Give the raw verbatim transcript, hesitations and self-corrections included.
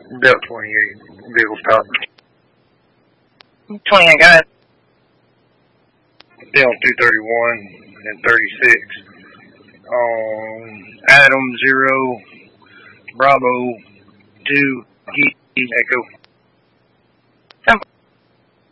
Belt twenty-eight, vehicle stop. twenty-eight, go ahead. Delta two thirty-one and thirty-six. Um, Adam zero, Bravo two, Echo.